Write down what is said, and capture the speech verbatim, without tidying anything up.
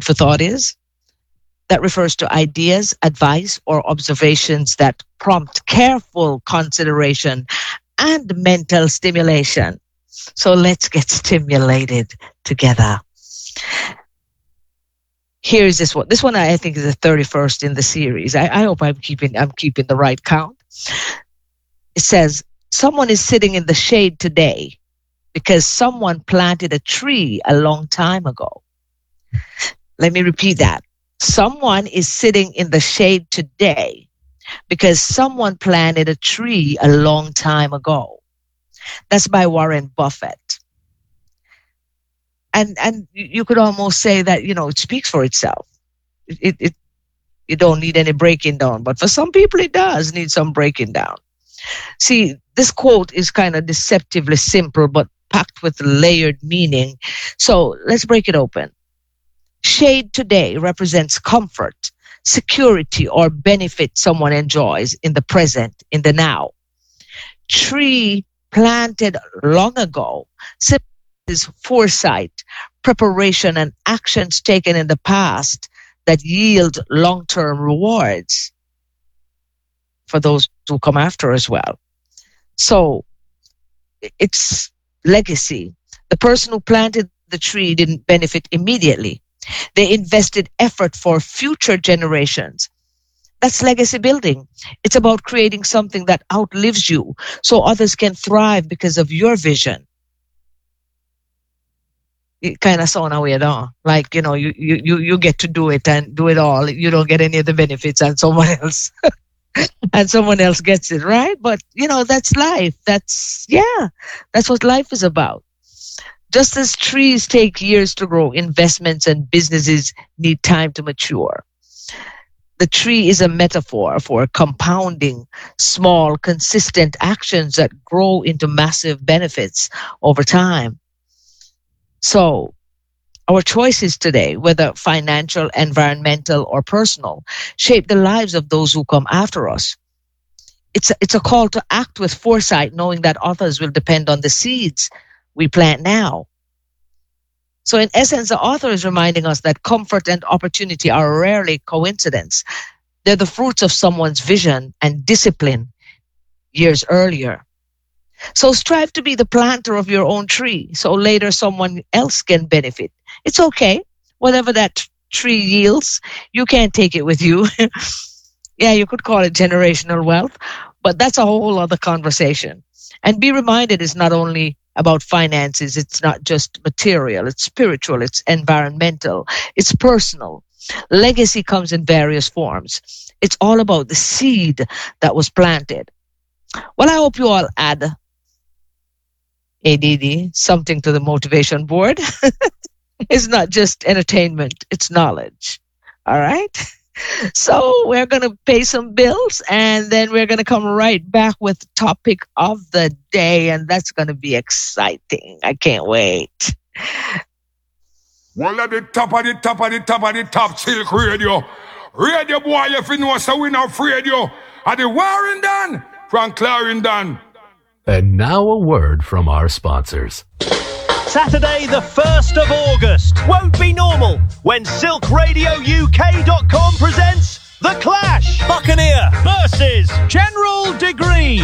for thought is? That refers to ideas, advice, or observations that prompt careful consideration and mental stimulation. So let's get stimulated together. Here's this one. This one I think is the thirty-first in the series. I, I hope I'm keeping I'm keeping the right count. It says, someone is sitting in the shade today because someone planted a tree a long time ago. Let me repeat that. Someone is sitting in the shade today because someone planted a tree a long time ago. That's by Warren Buffett. And and you could almost say that, you know, it speaks for itself. It, it, it you don't need any breaking down, but for some people it does need some breaking down. See, this quote is kind of deceptively simple, but packed with layered meaning. So let's break it open. Shade today represents comfort, security, or benefit someone enjoys in the present, in the now. Tree planted long ago symbolizes foresight, preparation, and actions taken in the past that yield long-term rewards for those who come after as well. So it's legacy. The person who planted the tree didn't benefit immediately. They invested effort for future generations. That's legacy building. It's about creating something that outlives you so others can thrive because of your vision. It kind of sound weird, huh? Like, you know, you, you, you, you get to do it and do it all. You don't get any of the benefits and someone else and someone else gets it, right? But, you know, that's life. That's, yeah, that's what life is about. Just as trees take years to grow, investments and businesses need time to mature. The tree is a metaphor for compounding small, consistent actions that grow into massive benefits over time. So our choices today, whether financial, environmental, or personal, shape the lives of those who come after us. It's a, it's a call to act with foresight, knowing that others will depend on the seeds we plant now. So in essence, the author is reminding us that comfort and opportunity are rarely coincidence. They're the fruits of someone's vision and discipline years earlier. So strive to be the planter of your own tree so later someone else can benefit. It's okay. Whatever that tree yields, you can't take it with you. Yeah, you could call it generational wealth, but that's a whole other conversation. And be reminded it's not only about finances, it's not just material, it's spiritual, it's environmental, it's personal. Legacy comes in various forms. It's all about the seed that was planted. Well, I hope you all add A D D, something to the motivation board. It's not just entertainment, it's knowledge. All right? So we're going to pay some bills and then we're going to come right back with the topic of the day, and that's going to be exciting. I can't wait. Well, at the top of the top of the top of the top, Silk Radio. Radio boy, if you know, so we not afraid you. At the Warrington from Clarendon. And now a word from our sponsors. Saturday the first of August won't be normal when silk radio U K dot com presents The Clash. Buccaneer versus General Degree.